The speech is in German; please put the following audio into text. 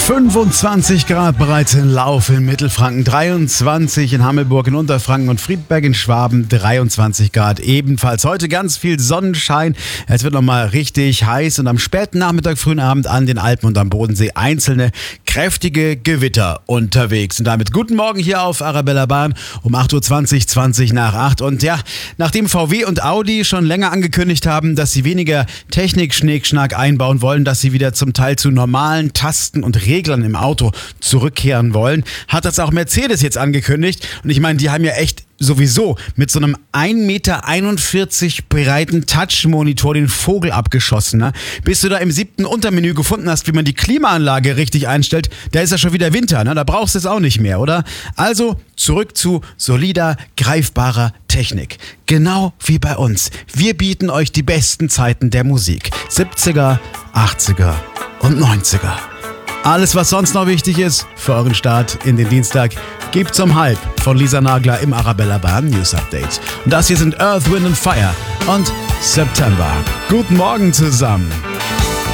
25 Grad bereits in Lauf in Mittelfranken, 23 in Hammelburg, in Unterfranken und Friedberg in Schwaben, 23 Grad ebenfalls. Heute ganz viel Sonnenschein, es wird nochmal richtig heiß und am späten Nachmittag, frühen Abend an den Alpen und am Bodensee einzelne kräftige Gewitter unterwegs. Und damit guten Morgen hier auf Arabella Bahn um 8.20 Uhr, 20 nach 8. Und ja, nachdem VW und Audi schon länger angekündigt haben, dass sie weniger Technik-Schnickschnack einbauen wollen, dass sie wieder zum Teil zu normalen Tasten und Reglern im Auto zurückkehren wollen, hat das auch Mercedes jetzt angekündigt. Und ich meine, die haben ja echt sowieso mit so einem 1,41 Meter breiten Touch-Monitor den Vogel abgeschossen. Ne? Bis du da im 7. Untermenü gefunden hast, wie man die Klimaanlage richtig einstellt, da ist ja schon wieder Winter. Ne? Da brauchst du es auch nicht mehr, oder? Also zurück zu solider, greifbarer Technik. Genau wie bei uns. Wir bieten euch die besten Zeiten der Musik. 70er, 80er und 90er. Alles, was sonst noch wichtig ist für euren Start in den Dienstag, gibt's um 12:30 von Lisa Nagler im Arabella Bahn News Update. Und das hier sind Earth, Wind & Fire und September. Guten Morgen zusammen.